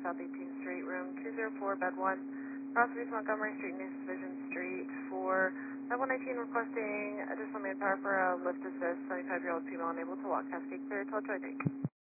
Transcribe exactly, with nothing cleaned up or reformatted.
South eighteenth Street, room two oh four, bed one, Crossways, Montgomery Street, News Division Street, for five one nineteen requesting additional manpower for a lift assist, seventy-five-year-old female unable to walk, Cascade clear, tell Troy date.